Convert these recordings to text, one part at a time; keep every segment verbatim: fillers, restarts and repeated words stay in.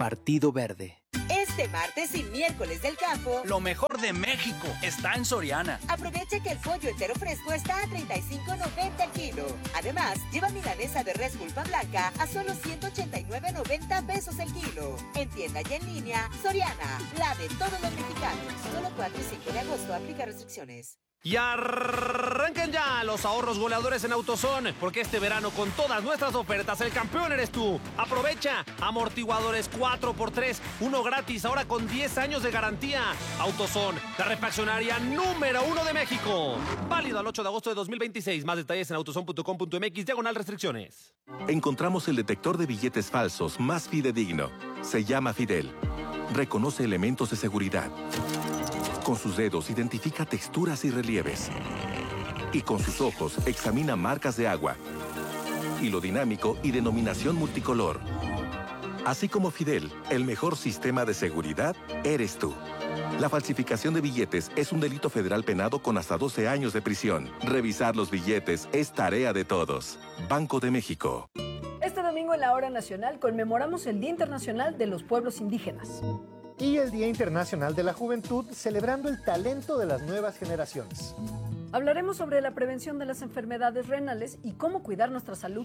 Partido Verde. Este martes y miércoles del campo, lo mejor de México está en Soriana. Aprovecha que el pollo entero fresco está a treinta y cinco noventa el kilo. Además, lleva milanesa de res pulpa blanca a solo ciento ochenta y nueve noventa pesos el kilo. En tienda y en línea, Soriana, la de todos los mexicanos. Solo cuatro y cinco de agosto, aplica restricciones. Y arranquen ya los ahorros goleadores en AutoZone, porque este verano con todas nuestras ofertas el campeón eres tú. Aprovecha amortiguadores cuatro por tres, uno gratis, ahora con diez años de garantía. AutoZone, la refaccionaria número uno de México. Válido al ocho de agosto de dos mil veintiséis. Más detalles en autozone punto com punto mx, diagonal restricciones. Encontramos el detector de billetes falsos más fidedigno. Se llama Fidel. Reconoce elementos de seguridad. Con sus dedos identifica texturas y relieves. Y con sus ojos examina marcas de agua, hilo dinámico y denominación multicolor. Así como Fidel, el mejor sistema de seguridad eres tú. La falsificación de billetes es un delito federal penado con hasta doce años de prisión. Revisar los billetes es tarea de todos. Banco de México. Este domingo en la Hora Nacional conmemoramos el Día Internacional de los Pueblos Indígenas. Y el Día Internacional de la Juventud, celebrando el talento de las nuevas generaciones. Hablaremos sobre la prevención de las enfermedades renales y cómo cuidar nuestra salud.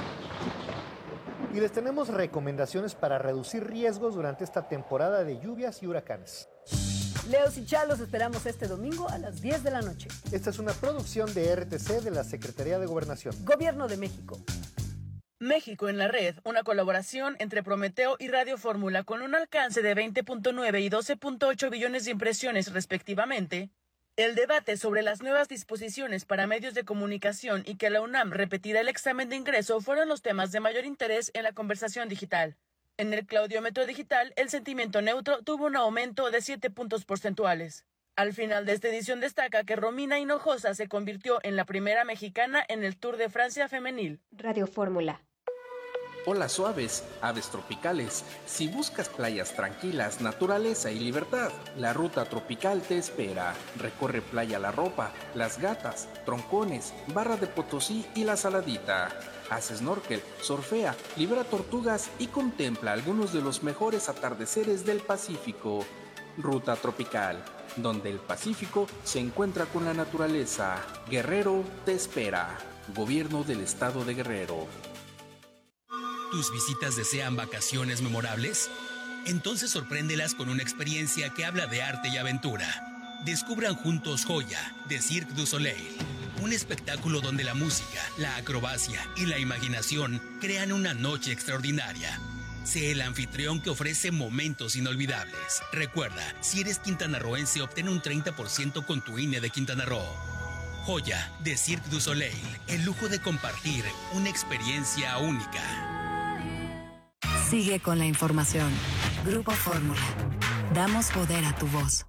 Y les tenemos recomendaciones para reducir riesgos durante esta temporada de lluvias y huracanes. Leos y Chalos esperamos este domingo a las diez de la noche. Esta es una producción de R T C de la Secretaría de Gobernación. Gobierno de México. México en la red, una colaboración entre Prometeo y Radio Fórmula con un alcance de veinte punto nueve y doce punto ocho billones de impresiones respectivamente. El debate sobre las nuevas disposiciones para medios de comunicación y que la UNAM repetirá el examen de ingreso fueron los temas de mayor interés en la conversación digital. En el claudiómetro digital, el sentimiento neutro tuvo un aumento de siete puntos porcentuales. Al final de esta edición destaca que Romina Hinojosa se convirtió en la primera mexicana en el Tour de Francia femenil. Radio Fórmula. Olas suaves, aves tropicales. Si buscas playas tranquilas, naturaleza y libertad, la ruta tropical te espera. Recorre Playa La Ropa, Las Gatas, Troncones, Barra de Potosí y La Saladita. Haz snorkel, surfea, libera tortugas y contempla algunos de los mejores atardeceres del Pacífico. Ruta tropical, donde el Pacífico se encuentra con la naturaleza. Guerrero te espera. Gobierno del Estado de Guerrero. ¿Tus visitas desean vacaciones memorables? Entonces sorpréndelas con una experiencia que habla de arte y aventura. Descubran juntos Joya, de Cirque du Soleil. Un espectáculo donde la música, la acrobacia y la imaginación crean una noche extraordinaria. Sé el anfitrión que ofrece momentos inolvidables. Recuerda, si eres quintanarroense, obtén un treinta por ciento con tu I N E de Quintana Roo. Joya, de Cirque du Soleil. El lujo de compartir una experiencia única. Sigue con la información. Grupo Fórmula. Damos poder a tu voz.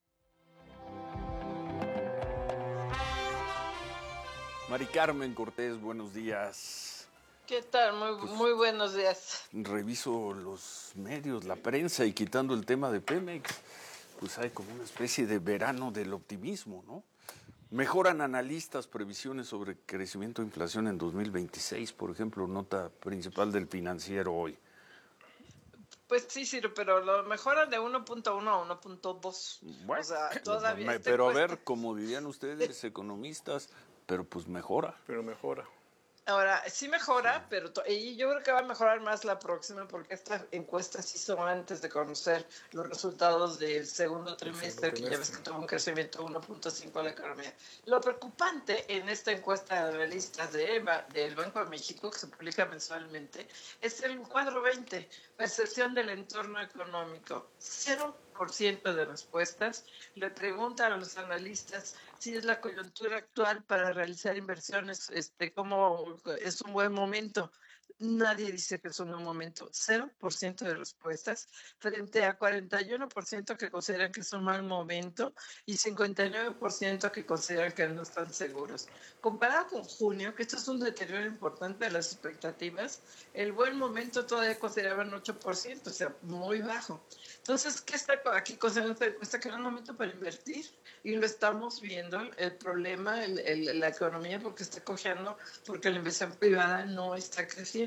Mari Carmen Cortés, buenos días. ¿Qué tal? Muy, pues, muy buenos días. Reviso los medios, la prensa, y quitando el tema de Pemex, pues hay como una especie de verano del optimismo, ¿no? Mejoran analistas previsiones sobre crecimiento de inflación en dos mil veintiséis, por ejemplo, nota principal del Financiero hoy. Pues sí, sí, pero lo mejoran de uno punto uno a uno punto dos. Bueno, o sea, todavía me, pero a ver, como dirían ustedes, economistas, pero pues mejora. Pero mejora. Ahora, sí mejora, pero to- y yo creo que va a mejorar más la próxima, porque esta encuesta se hizo antes de conocer los resultados del segundo trimestre, que ya ves que tuvo un crecimiento de uno punto cinco de la economía. Lo preocupante en esta encuesta de analistas de EVA, del Banco de México, que se publica mensualmente, es el cuadro veinte, percepción del entorno económico. Cero por ciento de respuestas le preguntan a los analistas si es la coyuntura actual para realizar inversiones, este, cómo es un buen momento. Nadie dice que es un buen momento. Cero por ciento de respuestas frente a cuarenta y uno por ciento que consideran que es un mal momento y cincuenta y nueve por ciento que consideran que no están seguros. Comparado con junio, que esto es un deterioro importante de las expectativas, el buen momento todavía consideraban ocho por ciento, o sea, muy bajo. Entonces, ¿qué está aquí considerando esta encuesta? Que era un momento para invertir y lo estamos viendo, el problema, el, el, la economía porque está cojeando, porque la inversión privada no está creciendo.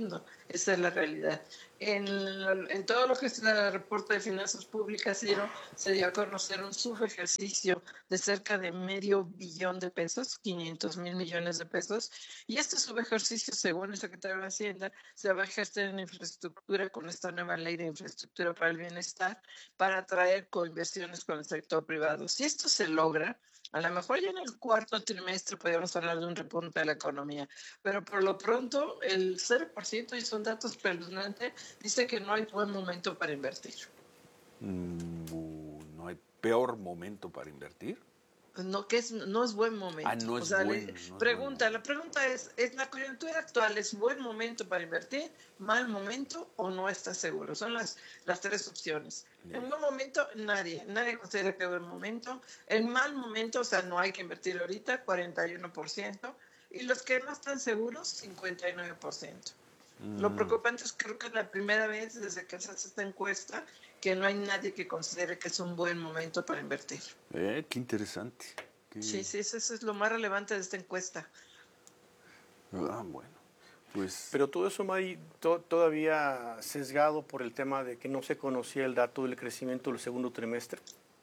creciendo. Esa es la realidad. En, en todo lo que es el reporte de finanzas públicas, Ciro, se dio a conocer un subejercicio de cerca de medio billón de pesos, quinientos mil millones de pesos, y este subejercicio, según el secretario de Hacienda, se va a ejercer en infraestructura con esta nueva ley de infraestructura para el bienestar, para atraer coinversiones con el sector privado. Si esto se logra, a lo mejor ya en el cuarto trimestre podríamos hablar de un repunte de la economía, pero por lo pronto el cero por ciento, y son datos espeluznantes, dice que no hay buen momento para invertir. Mm, ¿No hay peor momento para invertir? No, que es, no es buen momento. Ah, no es o sea, bueno, le, no es pregunta, la pregunta es, ¿es la coyuntura actual es buen momento para invertir, mal momento o no está seguro? Son las, las tres opciones. En buen momento, nadie, nadie considera que es buen momento. En mal momento, o sea, no hay que invertir ahorita, cuarenta y uno por ciento. Y los que no están seguros, cincuenta y nueve por ciento. Mm. Lo preocupante es que creo que es la primera vez desde que se hace esta encuesta que no hay nadie que considere que es un buen momento para invertir. Eh, qué interesante. Qué... Sí, sí, eso es lo más relevante de esta encuesta. Ah, bueno. Pues... Pero todo eso, Mari, to todavía sesgado por el tema de que no se conocía el dato del crecimiento del segundo trimestre.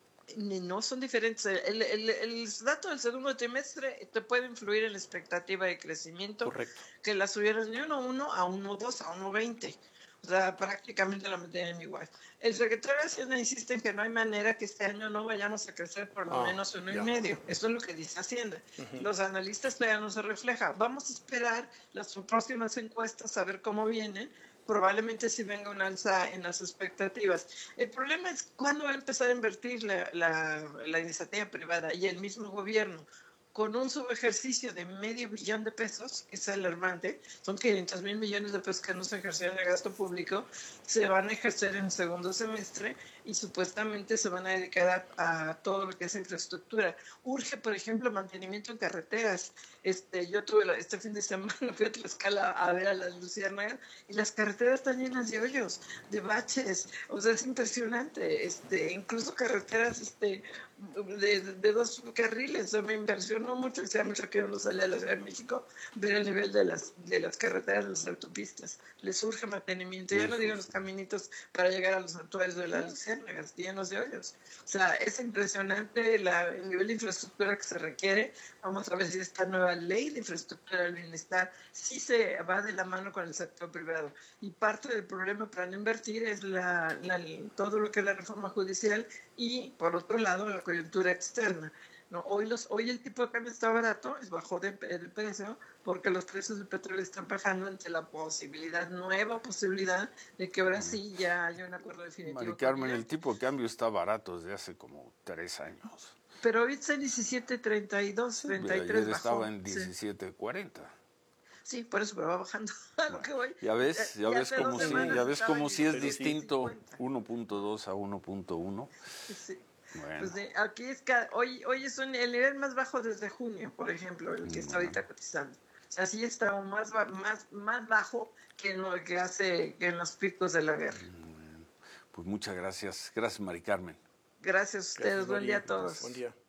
No, son diferentes. El, el, el dato del segundo trimestre te puede influir en la expectativa de crecimiento. Correcto. Que la subieron de uno punto uno a uno punto dos a uno punto veinte. O sea, prácticamente la mantienen igual. El secretario de Hacienda insiste en que no hay manera que este año no vayamos a crecer por lo ah, menos uno ya. y medio. Eso es lo que dice Hacienda. Uh-huh. Los analistas todavía no se refleja. Vamos a esperar las próximas encuestas a ver cómo vienen. Probablemente sí venga un alza en las expectativas. El problema es cuándo va a empezar a invertir la, la, la iniciativa privada y el mismo gobierno. Con un subejercicio de medio billón de pesos, que es alarmante, son quinientos mil millones de pesos que no se ejercieron en el gasto público, se van a ejercer en el segundo semestre y supuestamente se van a dedicar a, a todo lo que es infraestructura. Urge, por ejemplo, mantenimiento en carreteras. Este, yo tuve la, este fin de semana, fui a Tlaxcala a ver a las luciérnagas y las carreteras están llenas de hoyos, de baches, o sea, es impresionante. Este, incluso carreteras este, de, de dos carriles, o sea, me impresionó mucho, y sea mucho que uno sale a la Ciudad de México, ver el nivel de las, de las carreteras, de las autopistas. Les urge mantenimiento, ya no digo los caminitos para llegar a los santuarios de las luciérnagas, llenos de hoyos. O sea, es impresionante la, el nivel de infraestructura que se requiere. Vamos a ver si esta nueva ley de infraestructura del bienestar sí se va de la mano con el sector privado. Y parte del problema para no invertir es la, la, todo lo que es la reforma judicial y, por otro lado, la coyuntura externa. No, hoy, los, hoy el tipo de cambio está barato, es bajó de, de precio porque los precios del petróleo están bajando ante la posibilidad, nueva posibilidad de que ahora sí ya haya un acuerdo definitivo. Mari Carmen, el tipo de cambio está barato desde hace como tres años. Pero ahorita está en diecisiete treinta y dos, treinta y tres. Ayer estaba en diecisiete cuarenta. Sí, por eso, pero va bajando. A lo que voy. Ya ves, ya, ya ves como si, ya ves como si es distinto cincuenta. uno punto dos a uno punto uno. Sí. Bueno. Pues de, aquí es que hoy, hoy es un, el nivel más bajo desde junio, por ejemplo, el que está ahorita cotizando. O sea, sí está más, más, más bajo que en lo que hace que en los picos de la guerra. Bueno, pues muchas gracias. Gracias, Mari Carmen. Gracias a ustedes. Gracias, Buen María. día a todos. Buen día.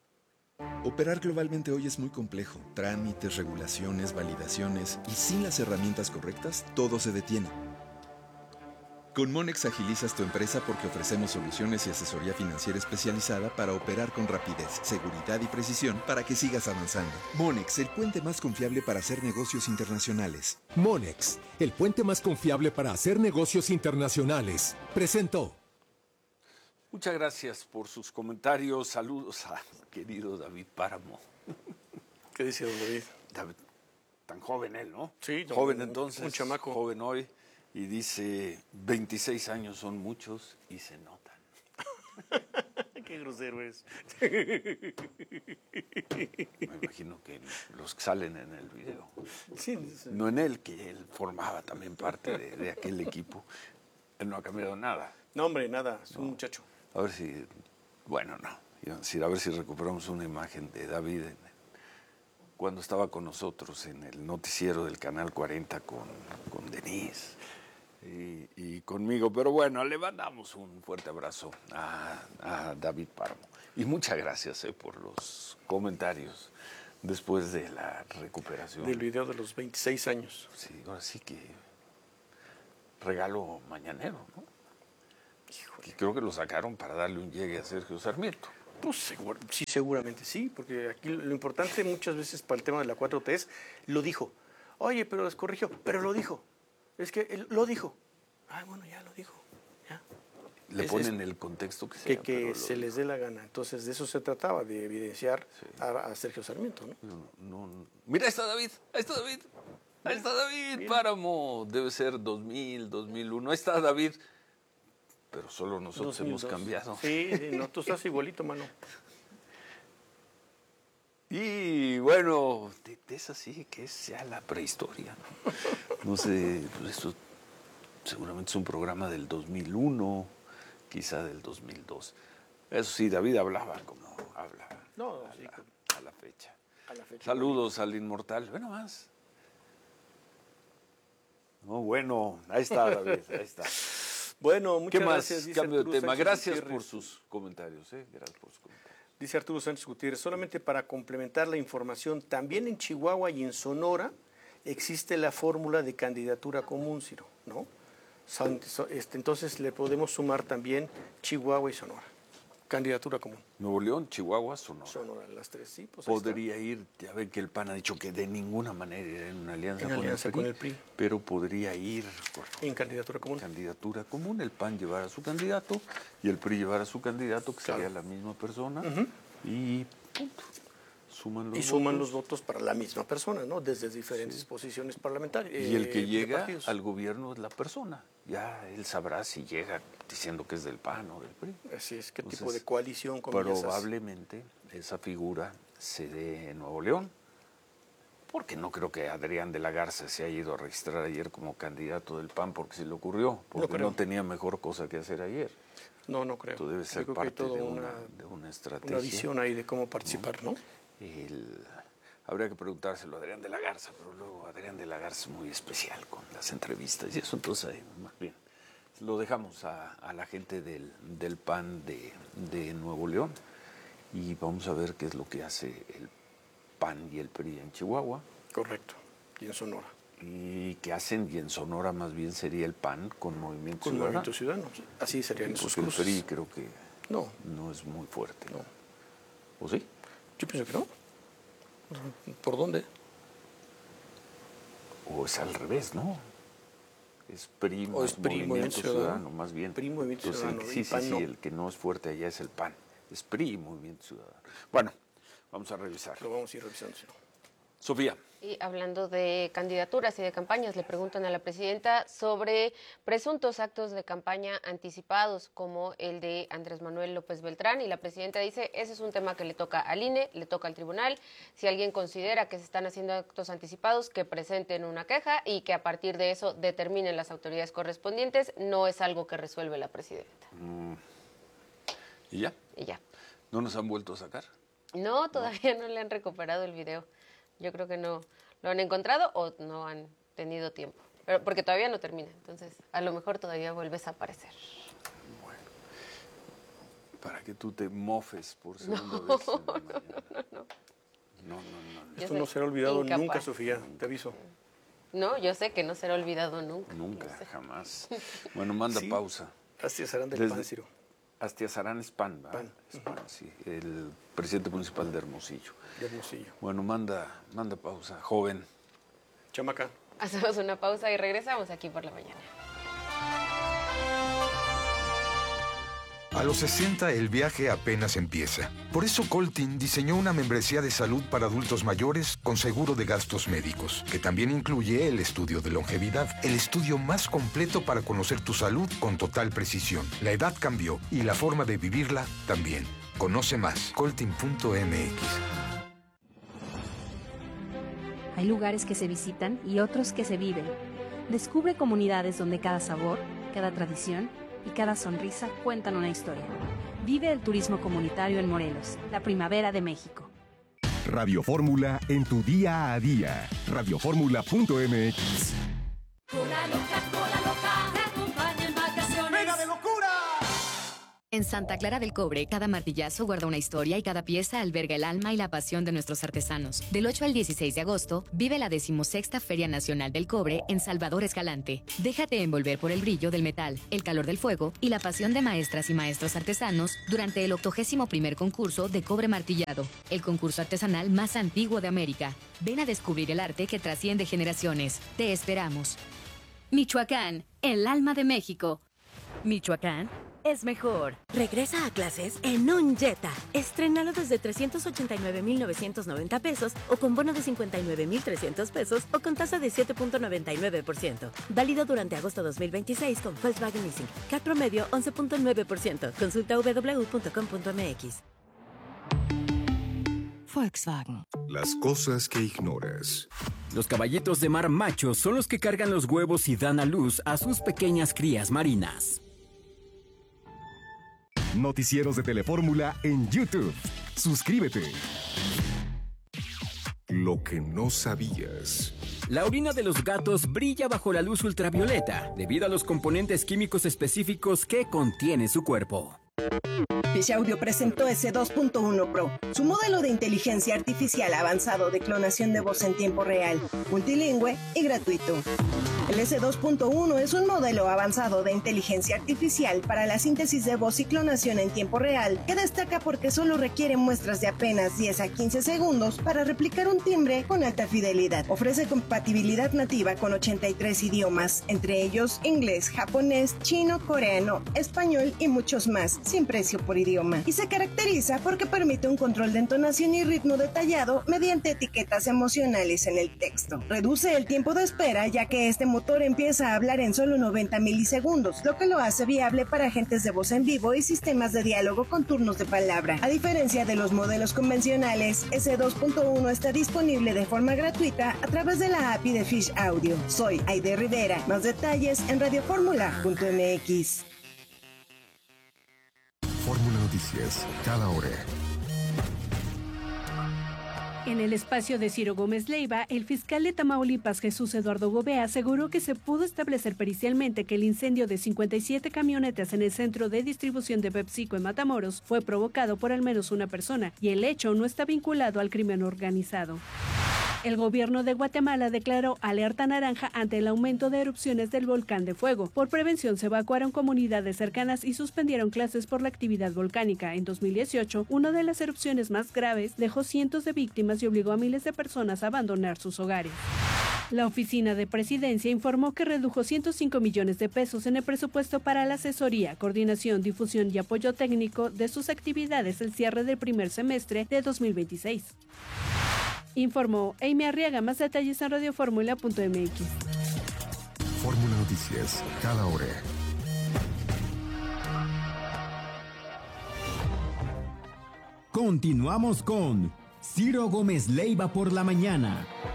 Operar globalmente hoy es muy complejo. Trámites, regulaciones, validaciones, y sin las herramientas correctas, todo se detiene. Con Monex agilizas tu empresa porque ofrecemos soluciones y asesoría financiera especializada para operar con rapidez, seguridad y precisión para que sigas avanzando. Monex, el puente más confiable para hacer negocios internacionales. Monex, el puente más confiable para hacer negocios internacionales. Presentó. Muchas gracias por sus comentarios. Saludos a querido David Páramo. ¿Qué dice don David? David, tan joven él, ¿no? Sí, joven un, entonces, un chamaco. Joven hoy. Y dice, veintiséis años son muchos y se notan. Qué grosero es. Me imagino que los que salen en el video. Sí, sí. No en él, que él formaba también parte de, de aquel equipo. Él no ha cambiado nada. No, hombre, nada, es no. un muchacho. A ver si, bueno, no. Iba a decir, a ver si recuperamos una imagen de David en, cuando estaba con nosotros en el noticiero del Canal cuarenta con, con Denise. Y, y conmigo, pero bueno, le mandamos un fuerte abrazo a, a David Páramo. Y muchas gracias eh, por los comentarios después de la recuperación. Del video de los veintiséis años. Sí, ahora sí que regalo mañanero, ¿no? Y creo que lo sacaron para darle un llegue a Sergio Sarmiento. Pues seguro, sí, seguramente sí, porque aquí lo importante muchas veces para el tema de la cuatro T es, lo dijo. Oye, pero les corrigió, pero lo dijo. Es que él lo dijo. Ah, bueno, ya lo dijo. Ya. Le es, ponen es, el contexto que sea. Que, que se les dé la gana. Entonces, de eso se trataba, de evidenciar sí. a, a Sergio Sarmiento, ¿no? No, no, no. Mira, ahí está David, ahí está David. Ahí está David, Mira. Páramo. Debe ser dos mil, dos mil uno. Ahí está David. Pero solo nosotros dos mil dos. Hemos cambiado. Sí, sí, no, tú estás igualito, mano. Y bueno, de, de esa sí que es ya la prehistoria, ¿no? No sé, pues esto seguramente es un programa del dos mil uno, quizá del dos mil dos. Eso sí, David hablaba como habla no, a, sí, la, como... a la fecha. A la fecha. Saludos al inmortal. Bueno, más. No, bueno, ahí está David, ahí está. Bueno, muchas ¿Qué más? gracias. Dice Cambio Arturo de tema. Sánchez Gracias Gutiérrez. por sus comentarios. ¿eh? Gracias por sus comentarios. Dice Arturo Sánchez Gutiérrez, solamente para complementar la información, también en Chihuahua y en Sonora existe la fórmula de candidatura común, Ciro, ¿no? Son, este, entonces le podemos sumar también Chihuahua y Sonora. Candidatura común. Nuevo León, Chihuahua, Sonora. Sonora, las tres, sí. Pues podría ir, ya ven que el P A N ha dicho que de ninguna manera irá en una alianza, en con, alianza el P R I, con el P R I. Pero podría ir por, en candidatura común. Candidatura común, el P A N llevar a su candidato y el P R I llevar a su candidato, que claro. sería la misma persona, uh-huh. y punto. Suman los y votos. suman los votos para la misma persona, ¿no? Desde diferentes sí. posiciones parlamentarias. Y el que eh, llega al gobierno es la persona. Ya él sabrá si llega diciendo que es del P A N o del P R I. Así es, qué Entonces, tipo de coalición. Probablemente esa figura se dé en Nuevo León, porque no creo que Adrián de la Garza se haya ido a registrar ayer como candidato del P A N porque se le ocurrió, porque no, no tenía mejor cosa que hacer ayer. No, no creo. Esto debe ser creo parte que de una, una, de una estrategia. Una visión ahí de cómo participar, ¿no? El, habría que preguntárselo a Adrián de la Garza, pero luego Adrián de la Garza es muy especial con las entrevistas y eso, entonces ahí, más bien, lo dejamos a, a la gente del, del P A N de, de Nuevo León y vamos a ver qué es lo que hace el P A N y el P R I en Chihuahua. Correcto, y en Sonora. Y qué hacen, y en Sonora más bien sería el P A N con Movimiento con Ciudadano. Movimiento Ciudadano, así serían esos cruces. Porque el P R I creo que no, no es muy fuerte. No. ¿O sí? Yo pienso que no. ¿Por dónde? O es al revés, ¿no? Es P R I más o es P R I, Movimiento, Movimiento Ciudadano, Ciudadano, más bien. P R I, Movimiento Entonces, Ciudadano. Sí, sí, sí, no. El que no es fuerte allá es el P A N. Es P R I y Movimiento Ciudadano. Bueno, vamos a revisar. Lo vamos a ir revisando, sí. Sofía. Y hablando de candidaturas y de campañas, le preguntan a la presidenta sobre presuntos actos de campaña anticipados como el de Andrés Manuel López Beltrán y la presidenta dice, ese es un tema que le toca al I N E, le toca al tribunal. Si alguien considera que se están haciendo actos anticipados, que presenten una queja y que a partir de eso determinen las autoridades correspondientes. No es algo que resuelve la presidenta. Mm. ¿Y ya? Y ya. ¿No nos han vuelto a sacar? No, todavía no, no le han recuperado el video. Yo creo que no lo han encontrado o no han tenido tiempo, pero porque todavía no termina, entonces a lo mejor todavía vuelves a aparecer. Bueno, para que tú te mofes por segunda no, vez en la no, mañana. no, no, no, no, no. Esto no será olvidado incapaz. Nunca, Sofía, te aviso. No, yo sé que no será olvidado nunca. Nunca, jamás. Bueno, manda sí. pausa. Astiazarán del Pan, Ciro. Astiazarán es Pan, ¿verdad? Pan. Es Pan, sí. El presidente municipal de Hermosillo. De Hermosillo. Bueno, manda, manda pausa. Joven. Chamaca. Hacemos una pausa y regresamos aquí por la mañana. A los sesenta el viaje apenas empieza. Por eso Coltin diseñó una membresía de salud para adultos mayores con seguro de gastos médicos, que también incluye el estudio de longevidad, el estudio más completo para conocer tu salud con total precisión. La edad cambió y la forma de vivirla también. Conoce más, coltin punto m x. Hay lugares que se visitan y otros que se viven. Descubre comunidades donde cada sabor, cada tradición y cada sonrisa cuentan una historia. Vive el turismo comunitario en Morelos, la primavera de México. Radio Fórmula en tu día a día. radio fórmula punto m x. Cola loca, cola loca, te acompaña en vacaciones. ¡Venga de locura! En Santa Clara del Cobre, cada martillazo guarda una historia y cada pieza alberga el alma y la pasión de nuestros artesanos. Del ocho al dieciséis de agosto, vive la decimosexta Feria Nacional del Cobre en Salvador Escalante. Déjate envolver por el brillo del metal, el calor del fuego y la pasión de maestras y maestros artesanos durante el octogésimo primer concurso de cobre martillado, el concurso artesanal más antiguo de América. Ven a descubrir el arte que trasciende generaciones. Te esperamos. Michoacán, el alma de México. Michoacán es mejor. Regresa a clases en un Jetta. Estrénalo desde trescientos ochenta y nueve mil novecientos noventa pesos o con bono de cincuenta y nueve mil trescientos pesos o con tasa de siete punto noventa y nueve por ciento. Válido durante agosto dos mil veintiséis con Volkswagen Leasing. C A T promedio once punto nueve por ciento. Consulta w w w punto com punto m x. Volkswagen. Las cosas que ignoras. Los caballitos de mar machos son los que cargan los huevos y dan a luz a sus pequeñas crías marinas. Noticieros de Telefórmula en YouTube. Suscríbete. Lo que no sabías. La orina de los gatos brilla bajo la luz ultravioleta debido a los componentes químicos específicos que contiene su cuerpo. Fish Audio presentó S dos punto uno Pro, su modelo de inteligencia artificial avanzado de clonación de voz en tiempo real, multilingüe y gratuito. El S dos punto uno es un modelo avanzado de inteligencia artificial para la síntesis de voz y clonación en tiempo real, que destaca porque solo requiere muestras de apenas diez a quince segundos para replicar un timbre con alta fidelidad. Ofrece compatibilidad nativa con ochenta y tres idiomas, entre ellos inglés, japonés, chino, coreano, español y muchos más, sin precio por idioma. Y se caracteriza porque permite un control de entonación y ritmo detallado mediante etiquetas emocionales en el texto. Reduce el tiempo de espera, ya que este motor empieza a hablar en solo noventa milisegundos, lo que lo hace viable para agentes de voz en vivo y sistemas de diálogo con turnos de palabra. A diferencia de los modelos convencionales, S dos punto uno está disponible de forma gratuita a través de la A P I de Fish Audio. Soy Aide Rivera. Más detalles en radioformula punto m x. Fórmula Noticias, cada hora. En el espacio de Ciro Gómez Leiva, el fiscal de Tamaulipas, Jesús Eduardo Gobea, aseguró que se pudo establecer pericialmente que el incendio de cincuenta y siete camionetas en el centro de distribución de PepsiCo en Matamoros fue provocado por al menos una persona y el hecho no está vinculado al crimen organizado. El gobierno de Guatemala declaró alerta naranja ante el aumento de erupciones del volcán de fuego. Por prevención se evacuaron comunidades cercanas y suspendieron clases por la actividad volcánica. En dos mil dieciocho, una de las erupciones más graves dejó cientos de víctimas y obligó a miles de personas a abandonar sus hogares. La oficina de presidencia informó que redujo ciento cinco millones de pesos en el presupuesto para la asesoría, coordinación, difusión y apoyo técnico de sus actividades al cierre del primer semestre de dos mil veintiséis. Informó Amy Arriaga. Más detalles en radioformula punto m x. Fórmula Noticias, cada hora. Continuamos con Ciro Gómez Leiva por la mañana.